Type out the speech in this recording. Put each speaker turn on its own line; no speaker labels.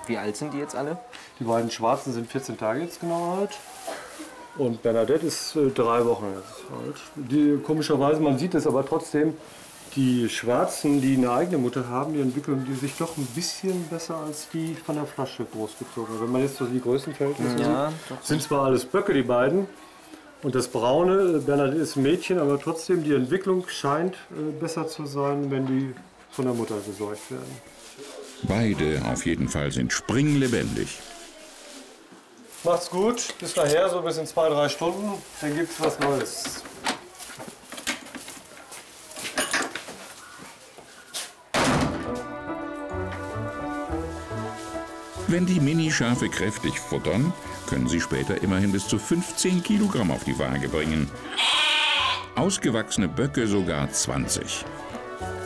Wie alt sind die jetzt alle?
Die beiden Schwarzen sind 14 Tage jetzt genau alt. Und Bernadette ist 3 Wochen jetzt alt. Komischerweise, man sieht es aber trotzdem, die Schwarzen, die eine eigene Mutter haben, die entwickeln die sich doch ein bisschen besser als die von der Flasche großgezogen. Wenn man jetzt so die Größenverhältnisse sieht, sind zwar alles Böcke, die beiden. Und das Braune, Bernadette ist ein Mädchen, aber trotzdem die Entwicklung scheint besser zu sein, wenn die von der Mutter gesäugt werden.
Beide auf jeden Fall sind springlebendig.
Macht's gut, bis nachher, so bis in 2, 3 Stunden, dann gibt's was Neues.
Wenn die Minischafe kräftig futtern, können sie später immerhin bis zu 15 Kilogramm auf die Waage bringen. Ausgewachsene Böcke sogar 20.